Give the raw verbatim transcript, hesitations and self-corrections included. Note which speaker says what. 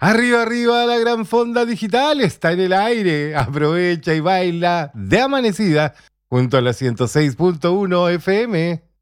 Speaker 1: Arriba, arriba, la gran fonda digital está en el aire. Aprovecha y baila de amanecida junto a la ciento seis punto uno F M.